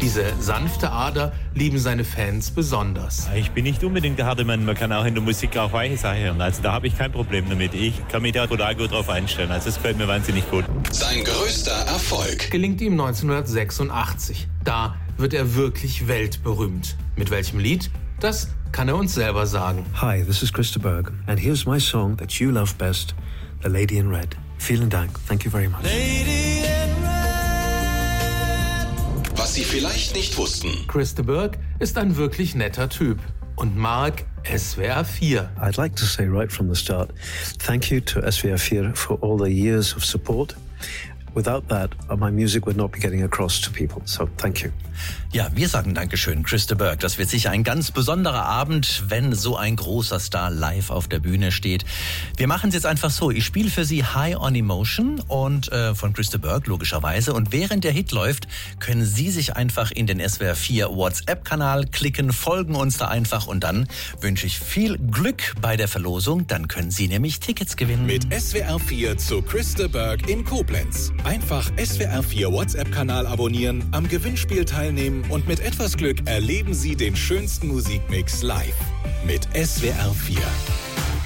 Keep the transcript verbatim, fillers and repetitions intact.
Diese sanfte Ader lieben seine Fans besonders. Ich bin nicht unbedingt der harte Mann, man kann auch in der Musik auch weiche Sachen hören. Also da habe ich kein Problem damit. Ich kann mich da total gut drauf einstellen. Also das gefällt mir wahnsinnig gut. Sein größter Erfolg Gelingt ihm neunzehnhundertsechsundachtzig. Da wird er wirklich weltberühmt. Mit welchem Lied? Das kann er uns selber sagen. Hi, this is Chris de Burgh, and here's my song that you love best, The Lady in Red. Vielen Dank. Thank you very much. Lady in Red. Was Sie vielleicht nicht wussten. Chris de Burgh ist ein wirklich netter Typ und mag S W R vier. I'd like to say right from the start, thank you to S W R vier for all the years of support. Without that, my music would not be getting across to people. So, thank you. Ja, wir sagen Dankeschön, Chris de Burgh. Das wird sicher ein ganz besonderer Abend, wenn so ein großer Star live auf der Bühne steht. Wir machen es jetzt einfach so. Ich spiele für Sie High on Emotion und äh, von Chris de Burgh logischerweise. Und während der Hit läuft, können Sie sich einfach in den S W R vier WhatsApp-Kanal klicken, folgen uns da einfach und dann wünsche ich viel Glück bei der Verlosung. Dann können Sie nämlich Tickets gewinnen. Mit S W R vier zu Chris de Burgh in Koblenz. Einfach S W R vier WhatsApp-Kanal abonnieren, am Gewinnspiel teilnehmen und mit etwas Glück erleben Sie den schönsten Musikmix live. Mit S W R vier.